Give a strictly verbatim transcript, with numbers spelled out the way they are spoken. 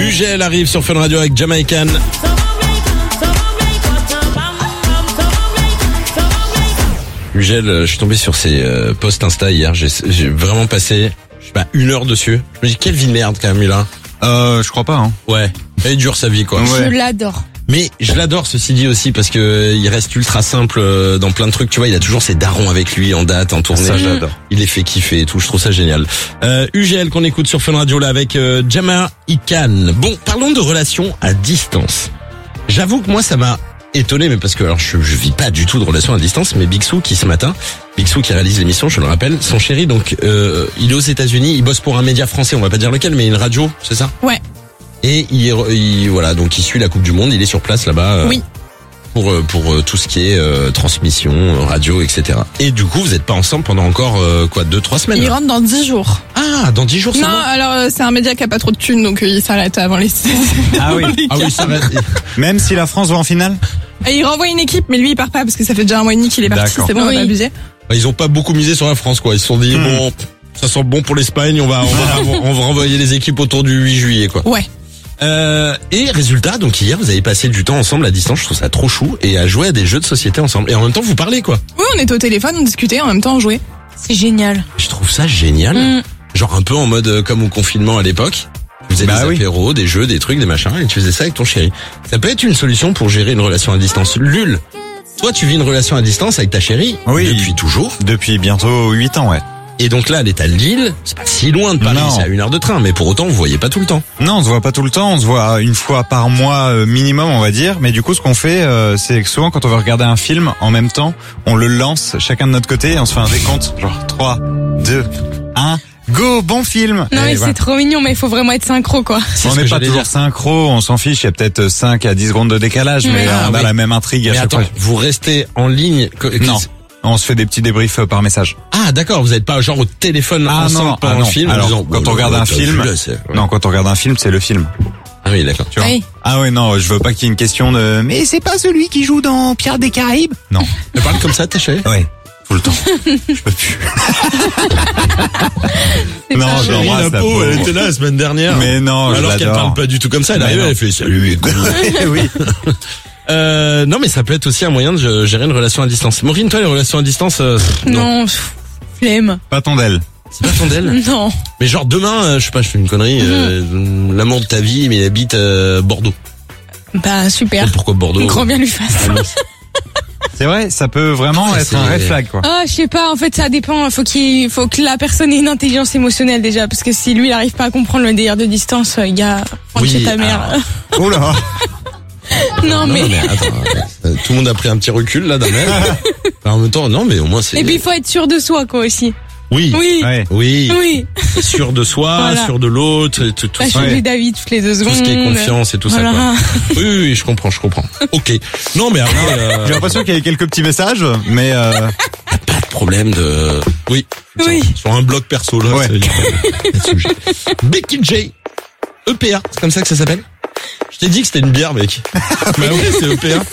U G L arrive sur Fun Radio avec Jamaican. U G L, je suis tombé sur ses euh, posts Insta hier. J'ai, j'ai vraiment passé, je sais pas, une heure dessus. Je me dis, quelle vie de merde quand même, lui là. Euh, je crois pas, hein. Ouais. Elle dure sa vie, quoi. Ouais. Je l'adore. Mais je l'adore, ceci dit aussi, parce que il reste ultra simple dans plein de trucs. Tu vois, il a toujours ses darons avec lui en date, en tournée. Ça, j'adore. Il les fait kiffer et tout. Je trouve ça génial. Euh, U G L qu'on écoute sur Fun Radio là avec euh, Jamaican. Bon, parlons de relations à distance. J'avoue que moi, ça m'a étonné, mais parce que alors je, je vis pas du tout de relations à distance. Mais Big Soo qui ce matin, Big Soo qui réalise l'émission, je le rappelle, son chéri, donc euh, il est aux États-Unis, il bosse pour un média français, on va pas dire lequel, mais une radio, c'est ça? Ouais. Et il, il voilà, donc il suit la Coupe du Monde, il est sur place là-bas. Euh, oui. Pour pour tout ce qui est euh, transmission, radio, et cetera. Et du coup, vous êtes pas ensemble pendant encore euh, quoi, deux, trois semaines? Il rentre dans dix jours. Ah, dans dix jours seulement. Non, alors euh, c'est un média qui a pas trop de thunes, donc euh, il s'arrête avant les. Ah oui. Ah oui, ça va. Même si la France va en finale. Et il renvoie une équipe, mais lui il part pas parce que ça fait déjà un mois et demi qu'il est parti. D'accord. C'est bon, on oui. va pas abuser. Bah, ils ont pas beaucoup misé sur la France, quoi. Ils se sont dit hmm. bon, ça sent bon pour l'Espagne, on va on va on va renvoyer les équipes autour du huit juillet, quoi. Ouais. Euh, et résultat, donc hier vous avez passé du temps ensemble à distance, je trouve ça trop chou, et à jouer à des jeux de société ensemble. Et en même temps vous parlez, quoi. Oui, on était au téléphone, on discutait, en même temps on jouait. C'est génial. Je trouve ça génial. Mm. Genre un peu en mode euh, comme au confinement à l'époque. Tu faisais bah des oui. apéros, des jeux, des trucs, des machins, et tu faisais ça avec ton chéri. Ça peut être une solution pour gérer une relation à distance. Lul, toi tu vis une relation à distance avec ta chérie oui, depuis toujours. Depuis bientôt huit ans, ouais. Et donc là, elle est à Lille, c'est pas si loin de Paris, non. C'est à une heure de train, mais pour autant, vous voyez pas tout le temps. Non, on se voit pas tout le temps, on se voit une fois par mois euh, minimum, on va dire. Mais du coup, ce qu'on fait, euh, c'est que souvent, quand on veut regarder un film, en même temps, on le lance chacun de notre côté et on se fait un décompte. Genre trois, deux, un... Go, bon film. Non et mais voilà. C'est trop mignon, mais il faut vraiment être synchro, quoi. C'est on n'est pas toujours dire. synchro, on s'en fiche, il y a peut-être cinq à dix secondes de décalage, mais ah, on oui. a la même intrigue à mais chaque attends, fois. Vous restez en ligne que, Non. On se fait des petits débriefs par message. Ah d'accord, vous n'êtes pas genre au téléphone ah, ensemble non, pendant ah, le non. film. Alors, disant, quand bon, on regarde là, un film, là, ouais. non, quand on regarde un film, c'est le film. Ah oui, d'accord. Tu vois. Oui. Ah oui, non, je veux pas qu'il y ait une question de. Mais c'est pas celui qui joue dans Pirates des Caraïbes. Non. Elle parle comme ça, ta chérie? Ouais. Tout le temps. Je peux plus. Non, j'embrasse la peau. Elle était là la semaine dernière. Mais non, alors je qu'elle parle pas du tout comme ça. Elle arrive, elle fait salut. Oui. Euh, non, mais ça peut être aussi un moyen de gérer une relation à distance. Maureen, toi, les relations à distance, euh, non. non, flemme. Pas ton d'elle. C'est pas ton d'elle? Non. Mais genre demain, euh, je sais pas, je fais une connerie, mm-hmm. euh, l'amour de ta vie, mais il habite euh, Bordeaux. Bah, super. Et pourquoi Bordeaux? Grand bien lui fasse. C'est vrai, ça peut vraiment ouais, être c'est... un red flag, quoi. Ah, je sais pas, en fait, ça dépend. Faut qu'il, faut que la personne ait une intelligence émotionnelle déjà, parce que si lui, il arrive pas à comprendre le délire de distance, il y a, oui, chez ta mère. Alors... Oh là. Non, non, mais, non, mais attends, attends, tout le monde a pris un petit recul là d'un même. En même temps, non, mais au moins c'est. Et puis il faut être sûr de soi, quoi, aussi. Oui. Oui. Ouais. Oui. Oui. Sûr de soi, voilà. Sûr de l'autre, tout, tout ça. Changer d'avis toutes les deux secondes. Tout ce qui est confiance et tout voilà. ça, quoi. Oui, oui, oui, je comprends, je comprends. Ok. Non, mais après, euh... j'ai l'impression qu'il y a quelques petits messages, mais euh... y a pas de problème de. Oui. Oui. Sur un blog perso là. Ouais. Becky J. E P A, c'est comme ça que ça s'appelle? Je t'ai dit que c'était une bière, mec. Bah oui, c'est E P A.